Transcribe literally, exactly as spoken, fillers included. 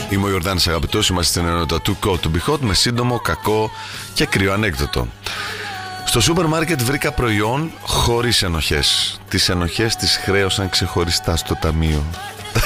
Είμαι ο Ιορδάνης Αγαπητός, είμαστε στην ενότητα του Code to Be Hot με σύντομο, κακό και κρύο ανέκδοτο. Στο σούπερ μάρκετ βρήκα προϊόν χωρίς ενοχές. Τις ενοχές τις χρέωσαν ξεχωριστά στο ταμείο.